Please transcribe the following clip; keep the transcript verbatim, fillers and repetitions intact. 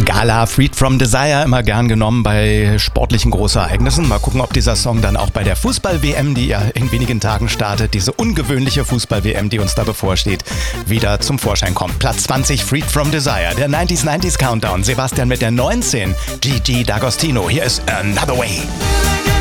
Gala, Freed from Desire, immer gern genommen bei sportlichen Großereignissen. Mal gucken, ob dieser Song dann auch bei der Fußball-W M, die ja in wenigen Tagen startet, diese ungewöhnliche Fußball-W M, die uns da bevorsteht, wieder zum Vorschein kommt. Platz zwanzig, Freed from Desire, der neunziger neunziger Countdown. Sebastian mit der neunzehn, Gigi D'Agostino. Hier ist Another Way.